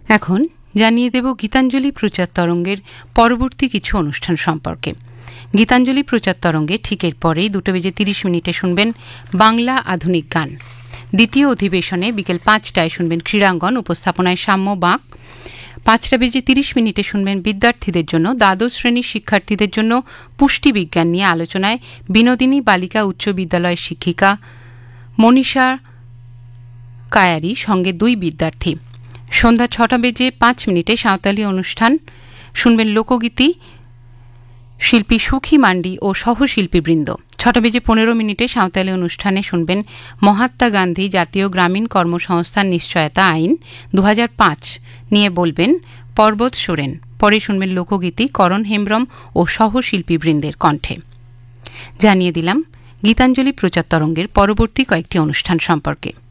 এখন জানিয়ে দেব গীতাঞ্জলি প্রচার তরঙ্গের পরবর্তী কিছু অনুষ্ঠান সম্পর্কে। গীতাঞ্জলি প্রচার তরঙ্গে ঠিক এর পরেই 2:30 শুনবেন বাংলা আধুনিক গান। দ্বিতীয় অধিবেশনে বিকেল 5টায় শুনবেন ক্রীড়াঙ্গন, উপস্থাপনায় সাম্য বাঁক। 5:30 শুনবেন বিদ্যার্থীদের জন্য, দ্বাদশ শ্রেণীর শিক্ষার্থীদের জন্য পুষ্টিবিজ্ঞান নিয়ে আলোচনায় বিনোদিনী বালিকা উচ্চ বিদ্যালয়ের শিক্ষিকা মনীষা কায়ারি সঙ্গে 2 বিদ্যার্থী। সন্ধ্যা 6:05 সাঁওতালি অনুষ্ঠান শুনবেন লোকগীতি, শিল্পী সুখী মান্ডি ও সহশিল্পীবৃন্দ। 6:15 সাঁওতালি অনুষ্ঠানে শুনবেন মহাত্মা গান্ধী জাতীয় গ্রামীণ কর্মসংস্থান নিশ্চয়তা আইন 2005 নিয়ে বলবেন পর্বত সোরেন। পরে শুনবেন লোকগীতি করণ হেমব্রম ও সহশিল্পীবৃন্দের কণ্ঠে। জানিয়ে দিলাম গীতাঞ্জলি প্রচার তরঙ্গের পরবর্তী কয়েকটি অনুষ্ঠান সম্পর্কে।